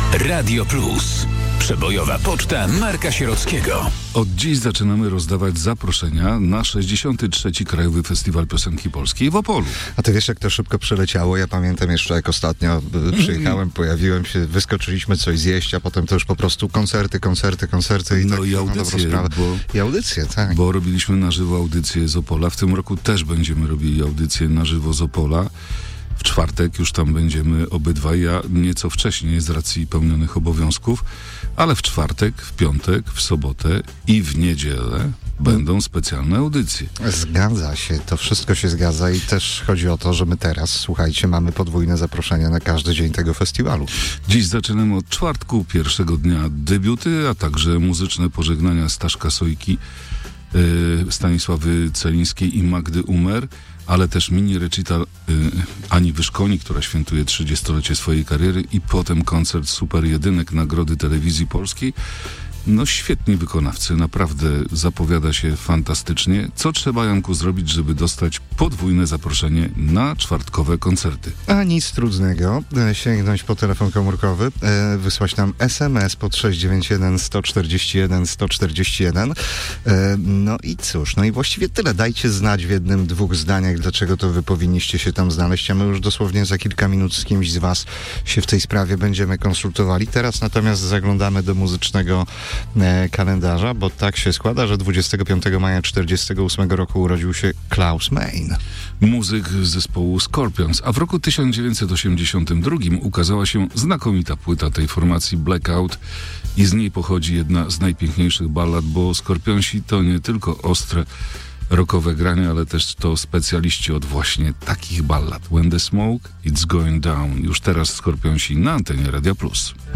Radio Plus. Przebojowa poczta Marka Sierockiego. Od dziś zaczynamy rozdawać zaproszenia na 63. Krajowy Festiwal Piosenki Polskiej w Opolu. A ty wiesz, jak to szybko przeleciało? Ja pamiętam jeszcze, jak ostatnio przyjechałem, pojawiłem się, wyskoczyliśmy coś zjeść, a potem to już po prostu koncerty i no tak, i audycje, I audycje, tak. Bo robiliśmy na żywo audycje z Opola. W tym roku też będziemy robili audycje na żywo z Opola. W czwartek już tam będziemy obydwaj, ja nieco wcześniej z racji pełnionych obowiązków, ale w czwartek, w piątek, w sobotę i w niedzielę będą specjalne audycje. Zgadza się, to wszystko się zgadza i też chodzi o to, że my teraz, słuchajcie, mamy podwójne zaproszenia na każdy dzień tego festiwalu. Dziś zaczynamy od czwartku, pierwszego dnia debiuty, a także muzyczne pożegnania Staszka Sojki, Stanisławy Celińskiej i Magdy Umer, ale też mini recital Ani Wyszkoni, która świętuje 30-lecie swojej kariery, i potem koncert Super Jedynek Nagrody Telewizji Polskiej. No świetni wykonawcy, naprawdę zapowiada się fantastycznie. Co trzeba, Janku, zrobić, żeby dostać podwójne zaproszenie na czwartkowe koncerty? A nic trudnego, sięgnąć po telefon komórkowy, wysłać nam SMS pod 691 141 141. No i cóż, no i właściwie tyle. Dajcie znać w jednym, dwóch zdaniach, dlaczego to wy powinniście się tam znaleźć, a my już dosłownie za kilka minut z kimś z was się w tej sprawie będziemy konsultowali. Teraz natomiast zaglądamy do muzycznego kalendarza, bo tak się składa, że 25 maja 1948 roku urodził się Klaus Meine. Muzyk zespołu Scorpions, a w roku 1982 ukazała się znakomita płyta tej formacji Blackout i z niej pochodzi jedna z najpiękniejszych ballad, bo Scorpionsi to nie tylko ostre rockowe granie, ale też to specjaliści od właśnie takich ballad. When the Smoke It's Going Down. Już teraz Scorpionsi na antenie Radia Plus.